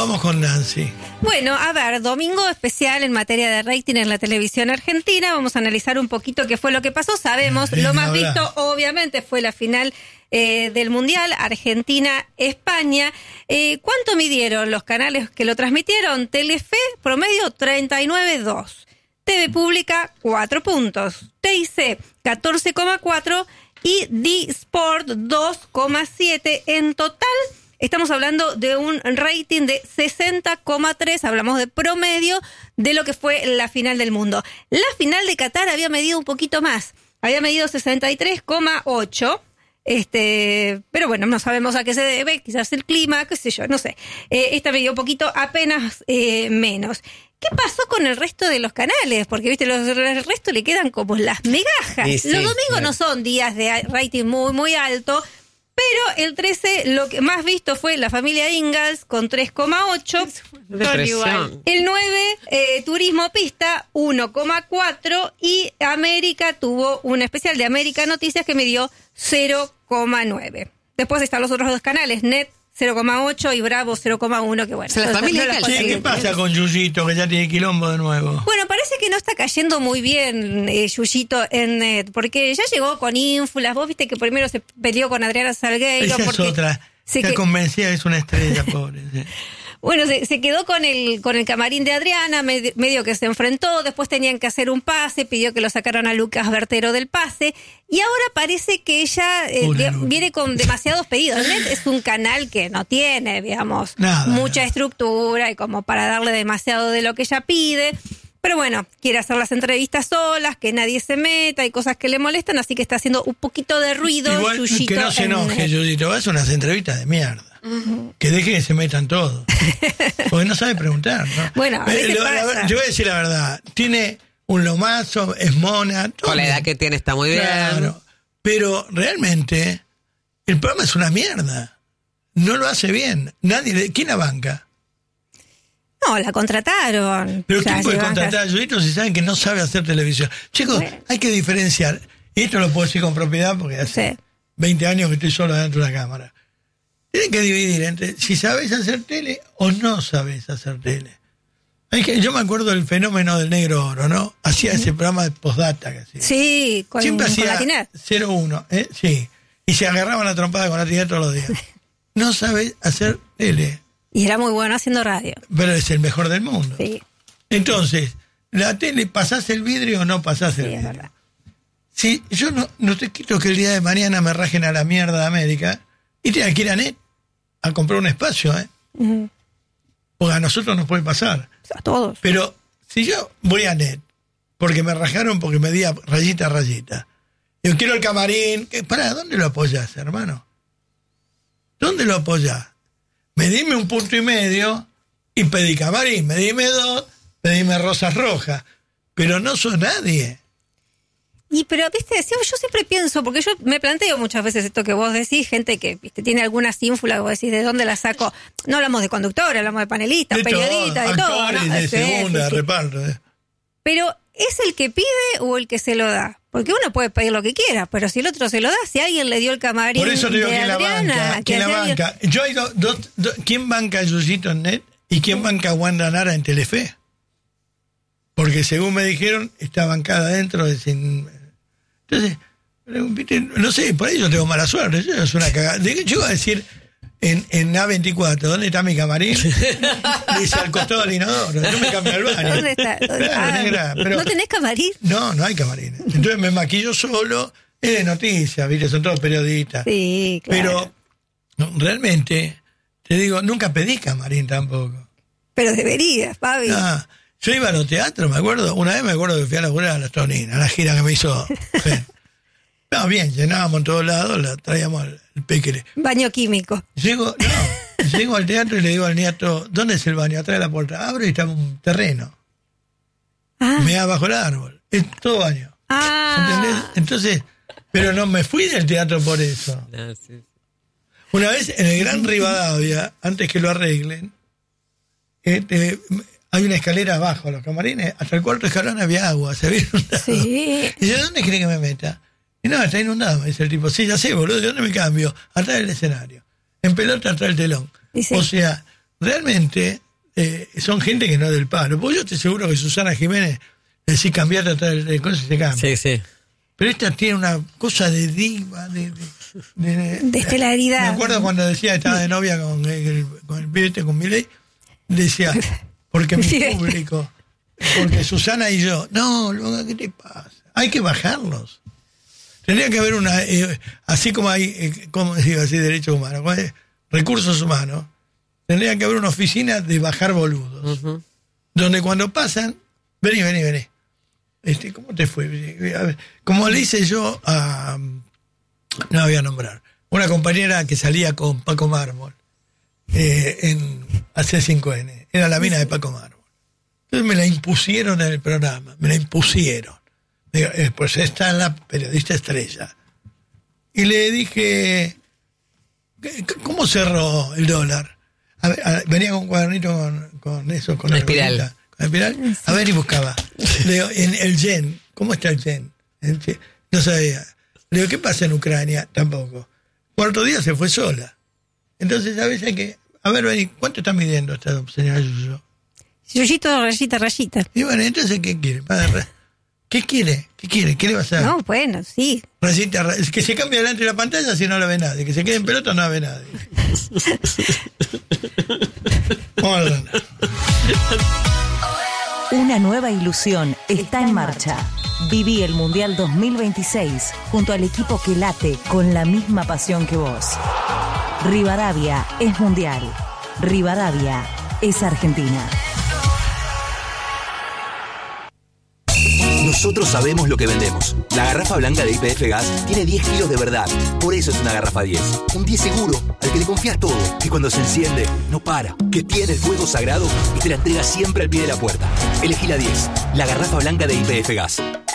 vamos con Nancy. Bueno, a ver, domingo especial en materia de rating en la televisión argentina. Vamos a analizar un poquito qué fue lo que pasó. Sabemos, lo más visto obviamente fue la final del Mundial, Argentina-España. ¿Cuánto midieron los canales que lo transmitieron? Telefe, promedio 39.2. TV Pública, 4 puntos. TIC, 14,4. Y D-Sport, 2,7. En total, estamos hablando de un rating de 60,3. Hablamos de promedio de lo que fue la final del mundo. La final de Qatar había medido un poquito más. Había medido 63,8. Pero bueno, no sabemos a qué se debe, quizás el clima, qué sé yo, no sé. Esta me dio un poquito apenas menos. ¿Qué pasó con el resto de los canales? Porque, viste, el resto le quedan como las migajas. Sí, los domingos no son días de rating muy, muy alto, pero el 13 lo que más visto fue La Familia Ingalls con 3,8. El 9, Turismo Pista, 1,4. Y América tuvo un especial de América Noticias que me dio 0,9. Después están los otros dos canales, Net 0,8 y Bravo 0,1, que bueno. La familia ¿Qué pasa con Yuyito, que ya tiene quilombo de nuevo? Bueno, parece que no está cayendo muy bien Yuyito en Net, porque ya llegó con ínfulas. Vos viste que primero se peleó con Adriana Salgueiro. Esa es otra. Está convencida que es una estrella, pobre. Sí. Bueno, se quedó con el camarín de Adriana, medio que se enfrentó, después tenían que hacer un pase, pidió que lo sacaran a Lucas Bertero del pase, y ahora parece que ella viene con demasiados pedidos. Net es un canal que no tiene, digamos, mucha estructura y como para darle demasiado de lo que ella pide. Pero bueno, quiere hacer las entrevistas solas, que nadie se meta, hay cosas que le molestan, así que está haciendo un poquito de ruido. Igual Yuyito, que no se enoje, Yuyito, vas a unas entrevistas de mierda. Que deje que se metan todos. Porque no sabe preguntar, ¿no? Bueno, yo voy a decir la verdad. Tiene un lomazo, es mona. Con la edad que tiene está muy bien. Claro. Pero realmente, el programa es una mierda. No lo hace bien. ¿Quién la banca? No, la contrataron. Pero ¿quién puede contratar a Yuyito si saben que no sabe hacer televisión? Chicos, hay que diferenciar. Y esto lo puedo decir con propiedad porque hace 20 años que estoy solo dentro de la cámara. Tienen que dividir entre si sabes hacer tele o no sabes hacer tele. Yo me acuerdo del fenómeno del Negro Oro, ¿no? Hacía ese programa de postdata que hacía. Sí, siempre hacía la Tinet. 0-1, sí. Y se agarraban la trompada con la Tinet todos los días. No sabes hacer tele. Y era muy bueno haciendo radio. Pero es el mejor del mundo. Sí. Entonces, la tele, ¿pasás el vidrio o no pasás el vidrio? Es verdad. Sí, yo no te quito que el día de mañana me rajen a la mierda de América y tenga que ir a Net a comprar un espacio, porque a nosotros nos puede pasar. A todos. Pero si yo voy a Net, porque me rajaron, porque me di rayita a rayita, yo quiero el camarín, ¿dónde lo apoyás, hermano? ¿Dónde lo apoyás? Medime 1,5 puntos y pedí camarín, medime 2, pedime rosas rojas, pero no sos nadie. Pero, viste, yo siempre pienso, porque yo me planteo muchas veces esto que vos decís, gente que tiene algunas ínfulas, vos decís, ¿de dónde la saco? No hablamos de conductores, hablamos de panelistas, periodistas, de todo. Actores, de segunda, reparto. Pero, ¿es el que pide o el que se lo da? Porque uno puede pedir lo que quiera, pero si el otro se lo da, si alguien le dio el camarín. Por eso te digo, ¿quién la banca? ¿Quién la banca? Yo hay ¿quién banca a Yuyito en Net y quién banca a Wanda Nara en Telefe? Porque según me dijeron, está bancada dentro de Entonces, no sé, por ahí yo tengo mala suerte. Yo es una cagada. Yo iba a decir en A24, ¿dónde está mi camarín? Dice al costado del inodoro. Yo me cambio al baño. ¿Dónde está? Claro, pero, ¿no tenés camarín? No hay camarín. Entonces me maquillo solo. Es de noticias, ¿viste? Son todos periodistas. Sí, claro. Pero realmente, te digo, nunca pedí camarín tampoco. Pero deberías, Fabi. Yo iba a los teatros, me acuerdo. Una vez me acuerdo que fui a laburar a Las Toninas, a la gira que me hizo. Bien, llenábamos en todos lados, traíamos el pequere. Baño químico. Llego al teatro y le digo al nieto, ¿dónde es el baño? Atrás de la puerta. Abro y está un terreno. Me da bajo el árbol. Es todo baño. ¿Entendés? Entonces, pero no me fui del teatro por eso. Una vez en el Gran Rivadavia, antes que lo arreglen, hay una escalera abajo a los camarines, hasta el cuarto escalón había agua, se había inundado. Sí. Y yo, ¿dónde cree que me meta? Y no, está inundado, me dice el tipo. Sí, ya sé, boludo, ¿de dónde me cambio? Atrás del escenario. En pelota, atrás del telón. O sea, realmente son gente que no es del palo. Porque yo estoy seguro que Susana Jiménez decía cambiar a tal de cosas y se cambia. Sí. Pero esta tiene una cosa de diva, de estelaridad. Me acuerdo cuando decía que estaba de novia con el pibe, con Milei, decía, porque mi público, porque Susana y yo, no, luego, ¿qué te pasa? Hay que bajarlos. Tendría que haber una, así como hay, como digo así, derechos humanos, recursos humanos, tendría que haber una oficina de bajar boludos, donde cuando pasan, vení. ¿Cómo te fue? A ver, como le hice yo a, no voy a nombrar, una compañera que salía con Paco Mármol en AC5N, era la mina de Paco Mármol. Entonces me la impusieron en el programa, Digo, pues esta es la periodista estrella. Y le dije, ¿cómo cerró el dólar? Venía con un cuadernito con eso, con la espiral. ¿Con espiral? A ver, y buscaba. Le digo, en el yen, ¿cómo está el yen? No sabía. Le digo, ¿qué pasa en Ucrania? Tampoco. Cuarto día se fue sola. Entonces, a veces hay que... A ver, vení, ¿cuánto está midiendo esta señora Yuyo? Yuyito, rayita. Y bueno, entonces, ¿qué quiere? ¿Qué quiere? ¿Qué le va a hacer? No, bueno, sí. Rayita, que se cambie delante de la pantalla si no la ve nadie. Que se quede en pelota no la ve nadie. Hola. Una nueva ilusión está en marcha. Viví el Mundial 2026 junto al equipo que late con la misma pasión que vos. Rivadavia es Mundial. Rivadavia es Argentina. Nosotros sabemos lo que vendemos. La garrafa blanca de YPF Gas tiene 10 kilos de verdad. Por eso es una garrafa 10. Un 10 seguro, al que le confías todo. Que cuando se enciende, no para. Que tiene el fuego sagrado y te la entrega siempre al pie de la puerta. Elegí la 10, la garrafa blanca de YPF Gas.